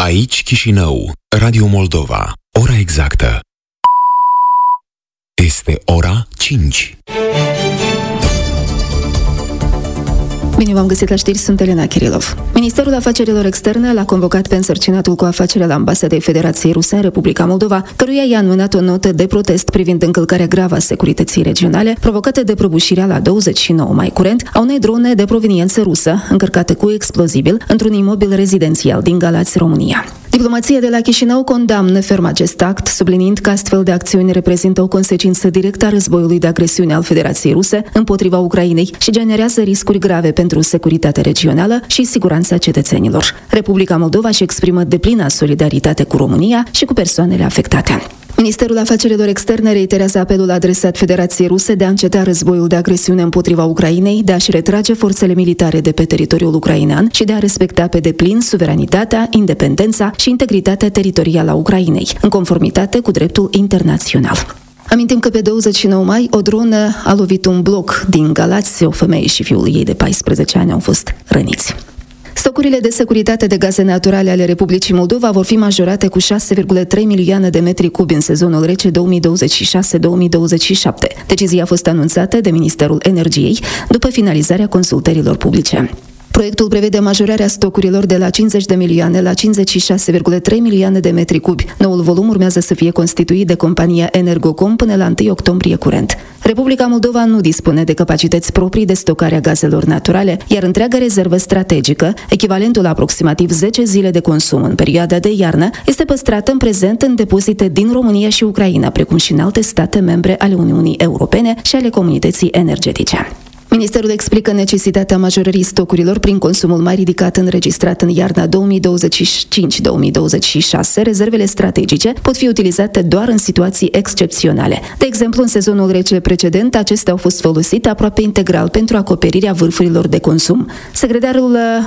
Aici Chișinău, Radio Moldova. Ora exactă este ora 5. Bine v-am găsit la știri, sunt Elena Kirilov. Ministerul Afacerilor Externe l-a convocat pe însărcinatul cu afaceri al Ambasadei Federației Ruse în Republica Moldova, căruia i-a înmânat o notă de protest privind încălcarea gravă a securității regionale, provocată de prăbușirea la 29 mai curent a unei drone de proveniență rusă, încărcate cu explozibil, într-un imobil rezidențial din Galați, România. Diplomația de la Chișinău condamnă ferm acest act, subliniind că astfel de acțiuni reprezintă o consecință directă a războiului de agresiune al Federației Ruse împotriva Ucrainei și generează riscuri grave pentru securitatea regională și siguranța cetățenilor. Republica Moldova își exprimă deplină solidaritate cu România și cu persoanele afectate. Ministerul Afacerilor Externe reiterează apelul adresat Federației Ruse de a înceta războiul de agresiune împotriva Ucrainei, de a-și retrage forțele militare de pe teritoriul ucrainean și de a respecta pe deplin suveranitatea, independența și integritatea teritorială a Ucrainei, în conformitate cu dreptul internațional. Amintim că pe 29 mai o dronă a lovit un bloc din Galați, o femeie și fiul ei de 14 ani au fost răniți. Stocurile de securitate de gaze naturale ale Republicii Moldova vor fi majorate cu 6,3 milioane de metri cubi în sezonul rece 2026-2027. Decizia a fost anunțată de Ministerul Energiei după finalizarea consultărilor publice. Proiectul prevede majorarea stocurilor de la 50 de milioane la 56,3 milioane de metri cubi. Noul volum urmează să fie constituit de compania Energocom până la 1 octombrie curent. Republica Moldova nu dispune de capacități proprii de stocare a gazelor naturale, iar întreaga rezervă strategică, echivalentul la aproximativ 10 zile de consum în perioada de iarnă, este păstrată în prezent în depozite din România și Ucraina, precum și în alte state membre ale Uniunii Europene și ale comunității energetice. Ministerul explică necesitatea majorării stocurilor prin consumul mai ridicat înregistrat în iarna 2025-2026. Rezervele strategice pot fi utilizate doar în situații excepționale. De exemplu, în sezonul rece precedent, acestea au fost folosite aproape integral pentru acoperirea vârfurilor de consum. Secretarul